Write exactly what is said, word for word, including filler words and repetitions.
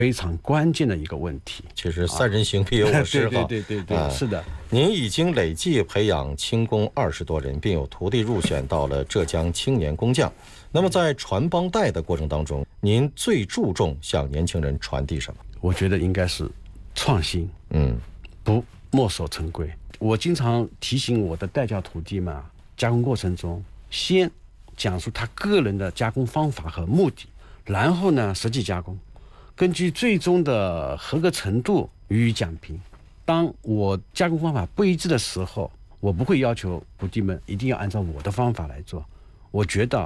非常关键的一个问题。 其实三人行必有我师哈。 对对对对对、啊，是的。 您已经累计培养轻工二十多人，并有徒弟入选到了浙江青年工匠。那么在传帮带的过程当中，您最注重向年轻人传递什么？ 我觉得应该是创新， 嗯， 不墨守成规。我经常提醒我的带教徒弟们，加工过程中先讲述他个人的加工方法和目的，然后呢实际加工，根据最终的合格程度予以讲评。当我加工方法不一致的时候，我不会要求徒弟们一定要按照我的方法来做，我觉得